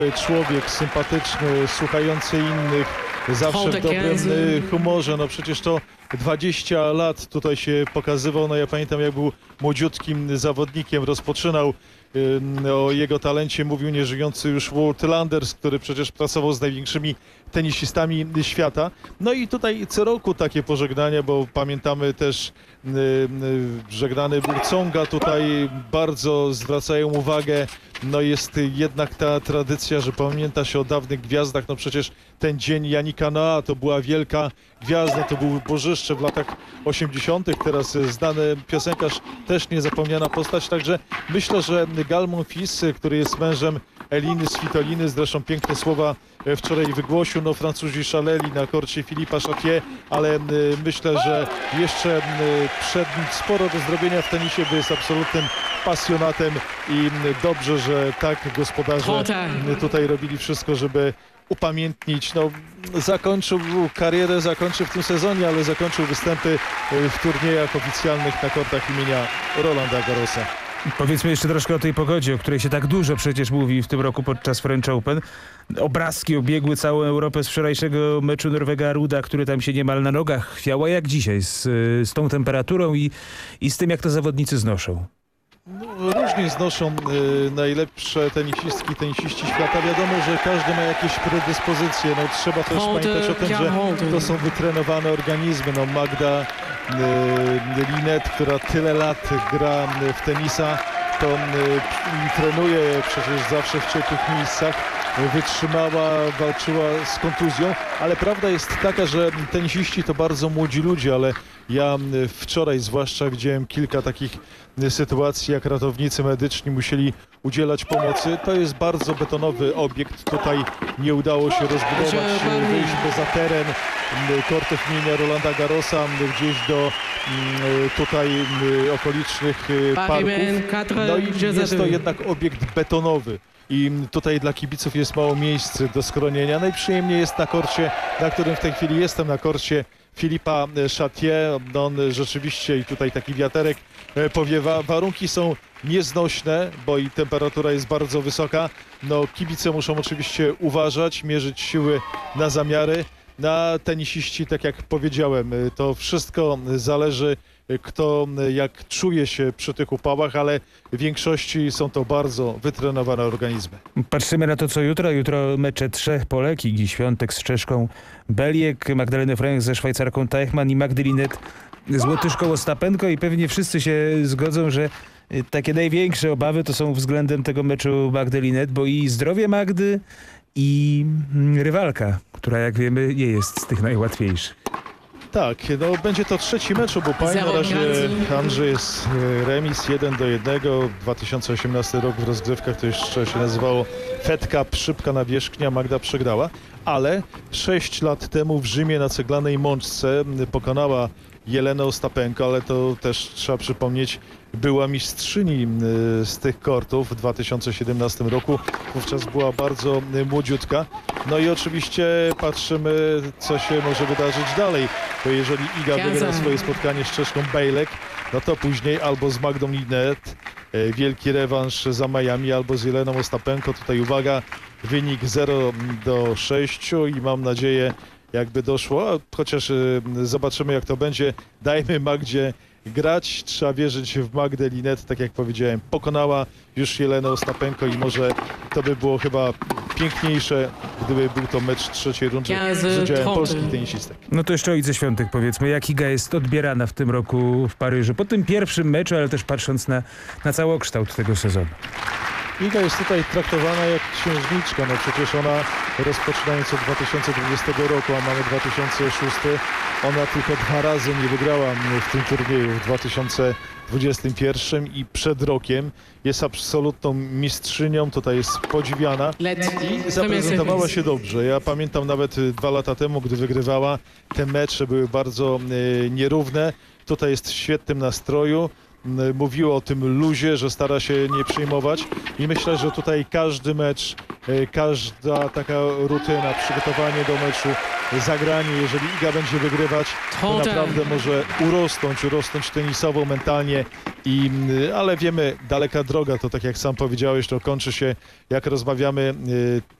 Człowiek sympatyczny, słuchający innych, zawsze w dobrym humorze. No przecież to 20 lat tutaj się pokazywał. No ja pamiętam, jak był młodziutkim zawodnikiem, rozpoczynał. O jego talencie mówił nieżyjący już Walt Landers, który przecież pracował z największymi tenisistami świata. No i tutaj co roku takie pożegnania, bo pamiętamy też żegnany był Tsonga. Tutaj bardzo zwracają uwagę. No jest jednak ta tradycja, że pamięta się o dawnych gwiazdach. No przecież ten dzień Yannicka Noah to była wielka gwiazda, to był bożyszcze w latach 80. Teraz znany piosenkarz, też niezapomniana postać. Także myślę, że Gal Monfils, który jest mężem Eliny Svitoliny, zresztą piękne słowa wczoraj wygłosił. No Francuzi szaleli na korcie Philippa Chatrier, ale myślę, że jeszcze przed nim sporo do zrobienia w tenisie, bo jest absolutnym pasjonatem i dobrze, że tak gospodarze tutaj robili wszystko, żeby upamiętnić. No, zakończył karierę, zakończył w tym sezonie, ale zakończył występy w turniejach oficjalnych na kortach imienia Rolanda Garrosa. Powiedzmy jeszcze troszkę o tej pogodzie, o której się tak dużo przecież mówi w tym roku podczas French Open. Obrazki obiegły całą Europę z wczorajszego meczu Norwega Ruda, który tam się niemal na nogach chwiał, a jak dzisiaj z tą temperaturą i z tym, jak to zawodnicy znoszą. No, różnie znoszą najlepsze tenisiści świata. Wiadomo, że każdy ma jakieś predyspozycje. No, trzeba też pamiętać o tym, że to są wytrenowane organizmy. No, Magda Linette, która tyle lat gra w tenisa, to trenuje przecież zawsze w ciepłych miejscach. Wytrzymała, walczyła z kontuzją, ale prawda jest taka, że tenisiści to bardzo młodzi ludzie, ale ja wczoraj zwłaszcza widziałem kilka takich sytuacji, jak ratownicy medyczni musieli udzielać pomocy. To jest bardzo betonowy obiekt. Tutaj nie udało się rozbudować, wyjść poza teren kortów imienia Rolanda Garrosa, gdzieś do tutaj okolicznych parków. No i jest to jednak obiekt betonowy. I tutaj dla kibiców jest mało miejsc do schronienia. Najprzyjemniej jest na korcie, na którym w tej chwili jestem, na korcie Philippa Chatrier. On rzeczywiście, i tutaj taki wiaterek powiewa. Warunki są nieznośne, bo i temperatura jest bardzo wysoka. No, kibice muszą oczywiście uważać, mierzyć siły na zamiary. Na tenisiści, tak jak powiedziałem, to wszystko zależy, kto jak czuje się przy tych upałach, ale w większości są to bardzo wytrenowane organizmy. Patrzymy na to, co jutro. Jutro mecze 3 Polek, Igi Świątek z Czeszką Beliek, Magdaleny Fręch ze Szwajcarką Teichmann i Magdy Linette z Łotyszką Ostapenko, i pewnie wszyscy się zgodzą, że takie największe obawy to są względem tego meczu Magdy Linette, bo i zdrowie Magdy, i rywalka, która jak wiemy nie jest z tych najłatwiejszych. Tak, no będzie to trzeci mecz obu pań. Na razie Andrzej jest remis 1-1. 2018 rok w rozgrywkach to jeszcze się nazywało Fed Cup, szybka nawierzchnia. Magda przegrała, ale 6 lat temu w Rzymie na ceglanej mączce pokonała Jelenę Ostapenko, ale to też trzeba przypomnieć, była mistrzyni z tych kortów w 2017 roku. Wówczas była bardzo młodziutka. No i oczywiście patrzymy, co się może wydarzyć dalej. Bo jeżeli Iga wygra swoje spotkanie z Czeszką Bejlek, no to później albo z Magdą Linette, wielki rewanż za Miami, albo z Jeleną Ostapenko. Tutaj uwaga, wynik 0-6 i mam nadzieję, jakby doszło, chociaż zobaczymy, jak to będzie. Dajmy Magdzie grać, trzeba wierzyć w Magdę Linette, tak jak powiedziałem, pokonała już Jelenę Ostapenko i może to by było chyba piękniejsze, gdyby był to mecz trzeciej rundy z udziałem polskich tenisistek. No to jeszcze o Idze Świątek powiedzmy, jak Iga jest odbierana w tym roku w Paryżu, po tym pierwszym meczu, ale też patrząc na całokształt tego sezonu. Iga jest tutaj traktowana jak księżniczka, no przecież ona rozpoczynając od 2020 roku, a mamy 2006, ona tylko 2 razy nie wygrała w tym turnieju w 2021 i przed rokiem jest absolutną mistrzynią, tutaj jest podziwiana i zaprezentowała się dobrze. Ja pamiętam nawet 2 lata temu, gdy wygrywała, te mecze były bardzo nierówne. Tutaj jest w świetnym nastroju. mówiło o tym luzie, że stara się nie przejmować i myślę, że tutaj każdy mecz, każda taka rutyna, przygotowanie do meczu, zagranie, jeżeli Iga będzie wygrywać, to naprawdę może urosnąć tenisowo, mentalnie, ale wiemy, daleka droga, to tak jak sam powiedziałeś, to kończy się, jak rozmawiamy